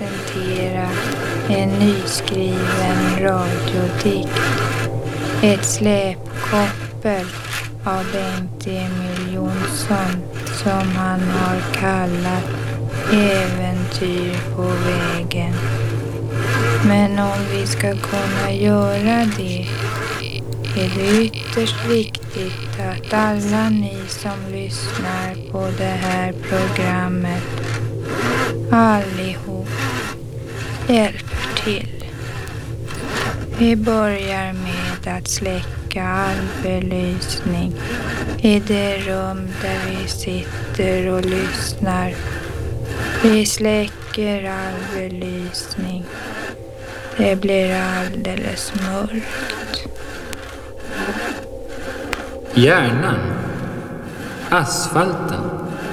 presentera en nyskriven radiodikt. Ett släpkoppel av Bengt Emil Jonsson som han har kallat Äventyr på vägen. Men om vi ska kunna göra det är det ytterst viktigt att alla ni som lyssnar på det här programmet allihop hjälper till. Vi börjar med att släcka all belysning i det rum där vi sitter och lyssnar. Vi släcker all belysning. Det blir alldeles mörkt. Hjärnan. Asfalten.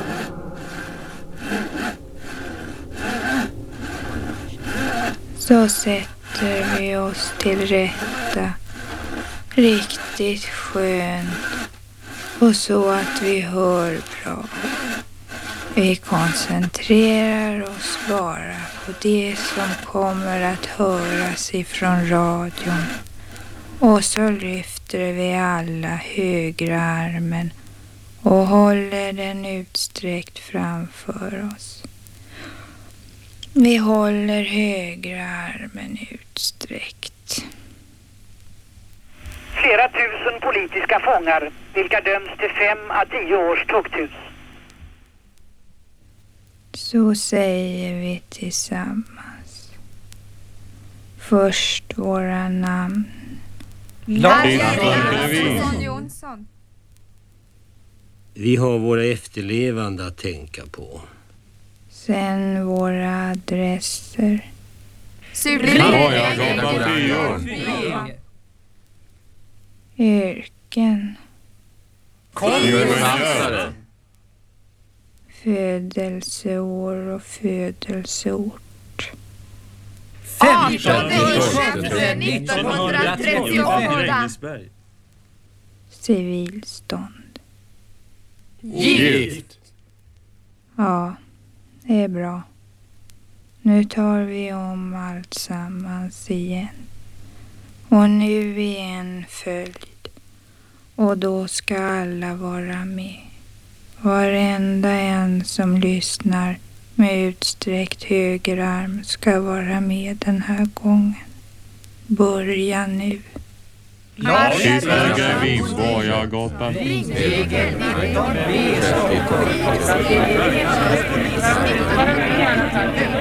Så sätter vi oss till rätta. Riktigt skönt. Och så att vi hör bra. Vi koncentrerar oss bara på det som kommer att höras ifrån radion. Och så lyfter vi alla högra armen och håller den utsträckt framför oss. Vi håller högra armen utsträckt. Flera tusen politiska fångar, vilka döms till 5 à 10 års tukthus. Så säger vi tillsammans. Först våra namn. Jonsson. Vi har våra efterlevande att tänka på. Sen våra adresser. Yrken. Födelseår och födelseort. 15/1934. Civilstånd. Gift. Ja, det är bra. Nu tar vi om allt sammans igen. Och nu i en följd. Och då ska alla vara med. Varenda en som lyssnar med utsträckt högerarm ska vara med den här gången. Börja nu. Kittvägen, Vingsborgagatan. Riksvägen 19B.